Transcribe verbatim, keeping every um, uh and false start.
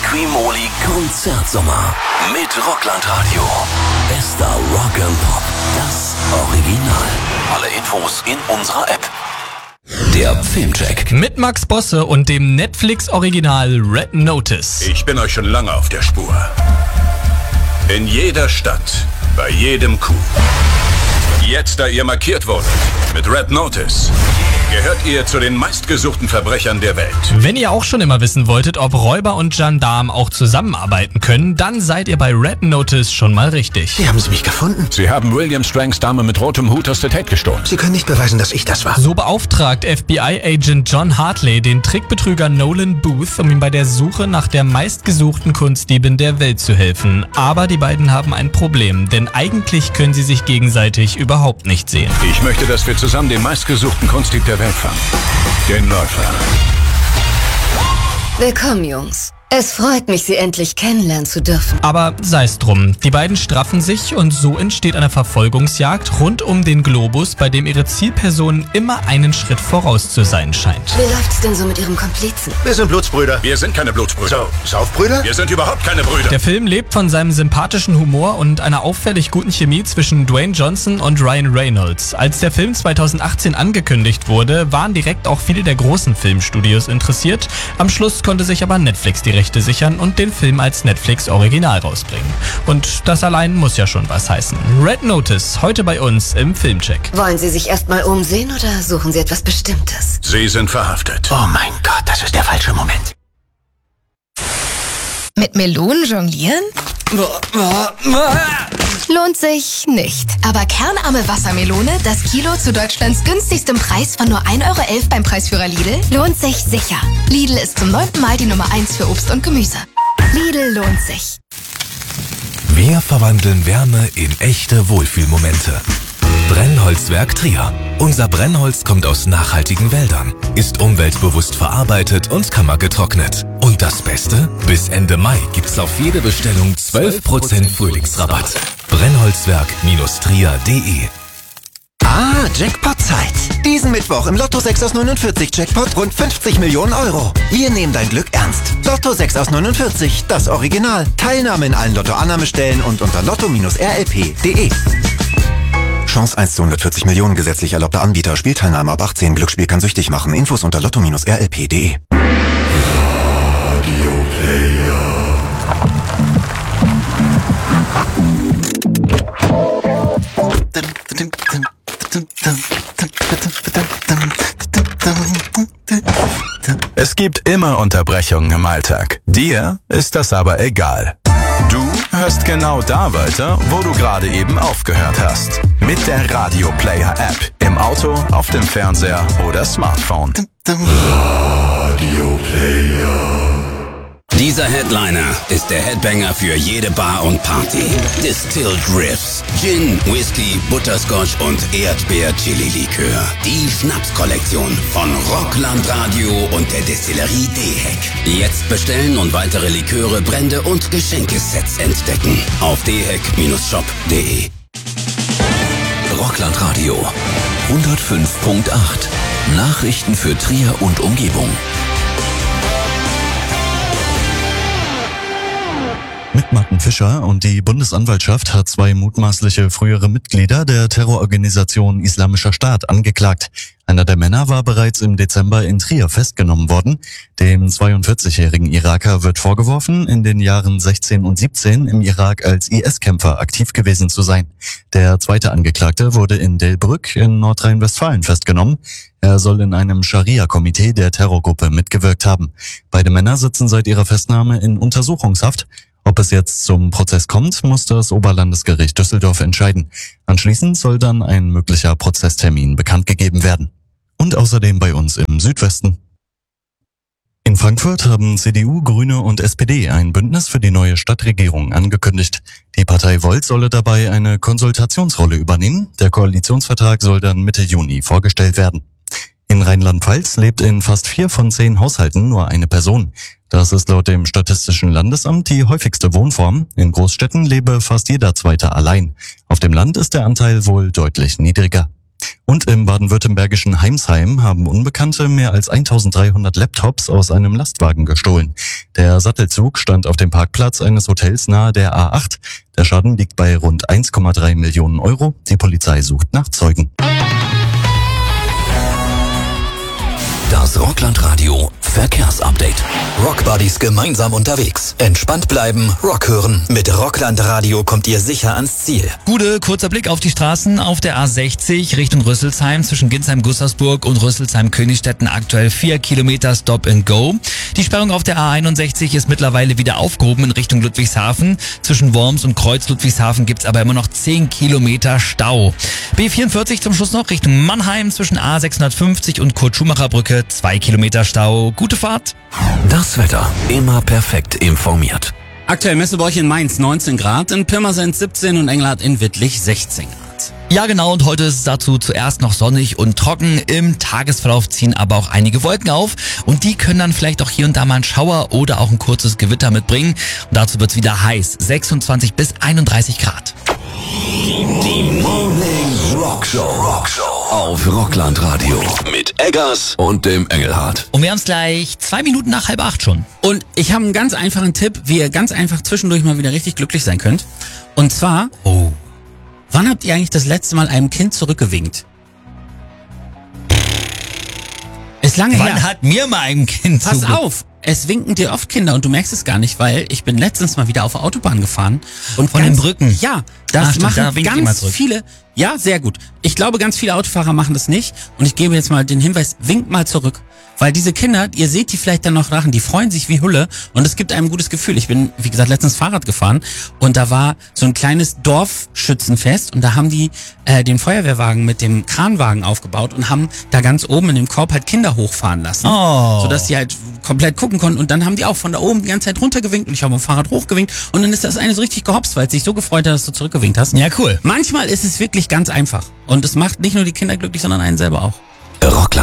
Quimoli Konzertsommer mit Rockland-Radio. Bester Rock and Pop, das Original. Alle Infos in unserer App. Der Filmcheck. Mit Max Bosse und dem Netflix-Original Red Notice. Ich bin euch schon lange auf der Spur. In jeder Stadt, bei jedem Coup. Jetzt, da ihr markiert wurdet mit Red Notice, gehört ihr zu den meistgesuchten Verbrechern der Welt. Wenn ihr auch schon immer wissen wolltet, ob Räuber und Gendarm auch zusammenarbeiten können, dann seid ihr bei Red Notice schon mal richtig. Wie haben Sie mich gefunden? Sie haben William Strangs Dame mit rotem Hut aus der Tate gestohlen. Sie können nicht beweisen, dass ich das war. So beauftragt F B I-Agent John Hartley den Trickbetrüger Nolan Booth, um ihm bei der Suche nach der meistgesuchten Kunstdiebin der Welt zu helfen. Aber die beiden haben ein Problem, denn eigentlich können sie sich gegenseitig überhaupt nicht sehen. Ich möchte, dass wir zusammen den meistgesuchten Kunstdieb der Welt fangen. Den Läufer. Willkommen, Jungs. Es freut mich, Sie endlich kennenlernen zu dürfen. Aber sei's drum, die beiden straffen sich und so entsteht eine Verfolgungsjagd rund um den Globus, bei dem ihre Zielperson immer einen Schritt voraus zu sein scheint. Wie läuft's denn so mit Ihrem Komplizen? Wir sind Blutsbrüder. Wir sind keine Blutsbrüder. So, Saufbrüder? Wir sind überhaupt keine Brüder. Der Film lebt von seinem sympathischen Humor und einer auffällig guten Chemie zwischen Dwayne Johnson und Ryan Reynolds. Als der Film zweitausendachtzehn angekündigt wurde, waren direkt auch viele der großen Filmstudios interessiert. Am Schluss konnte sich aber Netflix die Rechte sichern und den Film als Netflix-Original rausbringen. Und das allein muss ja schon was heißen. Red Notice, heute bei uns im Filmcheck. Wollen Sie sich erstmal umsehen oder suchen Sie etwas Bestimmtes? Sie sind verhaftet. Oh mein Gott, das ist der falsche Moment. Mit Melonen jonglieren? Lohnt sich nicht. Aber kernarme Wassermelone, das Kilo zu Deutschlands günstigstem Preis von nur ein Euro elf beim Preisführer Lidl, lohnt sich sicher. Lidl ist zum neunten Mal die Nummer eins für Obst und Gemüse. Lidl lohnt sich. Wir verwandeln Wärme in echte Wohlfühlmomente. Brennholzwerk Trier. Unser Brennholz kommt aus nachhaltigen Wäldern, ist umweltbewusst verarbeitet und kammergetrocknet. Und das Beste? Bis Ende Mai gibt's auf jede Bestellung zwölf Prozent Frühlingsrabatt. Brennholzwerk Trier punkt de. Ah, Jackpot-Zeit. Diesen Mittwoch im Lotto sechs aus neunundvierzig Jackpot rund fünfzig Millionen Euro. Wir nehmen dein Glück ernst. Lotto sechs aus neunundvierzig, das Original. Teilnahme in allen Lotto-Annahmestellen und unter lotto R L P punkt de. Chance eins zu hundertvierzig Millionen, gesetzlich erlaubter Anbieter. Spielteilnahme ab achtzehn. Glücksspiel kann süchtig machen. Infos unter lotto R L P punkt de. Radio Player. Es gibt immer Unterbrechungen im Alltag. Dir ist das aber egal. Du hörst genau da weiter, wo du gerade eben aufgehört hast. Mit der Radio Player App. Im Auto, auf dem Fernseher oder Smartphone. Radio Player. Dieser Headliner ist der Headbanger für jede Bar und Party. Distilled Riffs, Gin, Whisky, Butterscotch und Erdbeer-Chili-Likör. Die Schnapskollektion von Rockland Radio und der Destillerie D-Heck. Jetzt bestellen und weitere Liköre, Brände und Geschenkesets entdecken. Auf d heck shop punkt de. Rockland Radio hundertfünf Punkt acht. Nachrichten für Trier und Umgebung. Mit Martin Fischer und die Bundesanwaltschaft hat zwei mutmaßliche frühere Mitglieder der Terrororganisation Islamischer Staat angeklagt. Einer der Männer war bereits im Dezember in Trier festgenommen worden. Dem zweiundvierzigjährigen Iraker wird vorgeworfen, in den Jahren sechzehn und siebzehn im Irak als I S-Kämpfer aktiv gewesen zu sein. Der zweite Angeklagte wurde in Delbrück in Nordrhein-Westfalen festgenommen. Er soll in einem Scharia-Komitee der Terrorgruppe mitgewirkt haben. Beide Männer sitzen seit ihrer Festnahme in Untersuchungshaft. Ob es jetzt zum Prozess kommt, muss das Oberlandesgericht Düsseldorf entscheiden. Anschließend soll dann ein möglicher Prozesstermin bekannt gegeben werden. Und außerdem bei uns im Südwesten. In Frankfurt haben C D U, Grüne und S P D ein Bündnis für die neue Stadtregierung angekündigt. Die Partei Volt solle dabei eine Konsultationsrolle übernehmen. Der Koalitionsvertrag soll dann Mitte Juni vorgestellt werden. In Rheinland-Pfalz lebt in fast vier von zehn Haushalten nur eine Person. Das ist laut dem Statistischen Landesamt die häufigste Wohnform. In Großstädten lebe fast jeder Zweite allein. Auf dem Land ist der Anteil wohl deutlich niedriger. Und im baden-württembergischen Heimsheim haben Unbekannte mehr als eintausenddreihundert Laptops aus einem Lastwagen gestohlen. Der Sattelzug stand auf dem Parkplatz eines Hotels nahe der A acht. Der Schaden liegt bei rund eins Komma drei Millionen Euro. Die Polizei sucht nach Zeugen. Das Rockland-Radio Verkehrsupdate. Rockbuddies gemeinsam unterwegs. Entspannt bleiben, Rock hören. Mit Rockland-Radio kommt ihr sicher ans Ziel. Gude, kurzer Blick auf die Straßen. Auf der A sechzig Richtung Rüsselsheim zwischen Ginsheim-Gustersburg und Rüsselsheim-Königstetten aktuell vier Kilometer Stop and Go. Die Sperrung auf der A einundsechzig ist mittlerweile wieder aufgehoben in Richtung Ludwigshafen. Zwischen Worms und Kreuz Ludwigshafen gibt's aber immer noch zehn Kilometer Stau. B vierundvierzig zum Schluss noch Richtung Mannheim zwischen A sechshundertfünfzig und Kurt-Schumacher-Brücke. Zwei Kilometer Stau. Gute Fahrt. Das Wetter. Immer perfekt informiert. Aktuell Messebauch in Mainz neunzehn Grad, in Pirmasens siebzehn und Engelhardt in Wittlich sechzehn Grad. Ja genau, und heute ist es dazu zuerst noch sonnig und trocken. Im Tagesverlauf ziehen aber auch einige Wolken auf und die können dann vielleicht auch hier und da mal einen Schauer oder auch ein kurzes Gewitter mitbringen. Und dazu wird's wieder heiß. sechsundzwanzig bis einunddreißig Grad. Die Morning Rock Show. Rock Show auf Rockland Radio mit Eggers und dem Engelhardt. Und wir haben's gleich zwei Minuten nach halb acht schon. Und ich habe einen ganz einfachen Tipp, wie ihr ganz einfach zwischendurch mal wieder richtig glücklich sein könnt. Und zwar, oh. wann habt ihr eigentlich das letzte Mal einem Kind zurückgewinkt? Ist lange Wann her. Wann hat mir mal ein Kind Pass zurück? auf, es winken dir oft Kinder und du merkst es gar nicht, weil ich bin letztens mal wieder auf der Autobahn gefahren. Und Von ganz, den Brücken? Ja, das Ach, stimmt, machen da winkt jemand ganz zurück. viele. Ja, sehr gut. Ich glaube, ganz viele Autofahrer machen das nicht. Und ich gebe jetzt mal den Hinweis, winkt mal zurück. Weil diese Kinder, ihr seht die vielleicht dann noch lachen, die freuen sich wie Hulle und es gibt einem ein gutes Gefühl. Ich bin, wie gesagt, letztens Fahrrad gefahren und da war so ein kleines Dorfschützenfest und da haben die äh, den Feuerwehrwagen mit dem Kranwagen aufgebaut und haben da ganz oben in dem Korb halt Kinder hochfahren lassen. Oh. Sodass die halt komplett gucken konnten und dann haben die auch von da oben die ganze Zeit runtergewinkt und ich habe am Fahrrad hochgewinkt und dann ist das eine so richtig gehopst, weil es sich so gefreut hat, dass du zurückgewinkt hast. Ja, cool. Manchmal ist es wirklich ganz einfach und es macht nicht nur die Kinder glücklich, sondern einen selber auch. Rockland.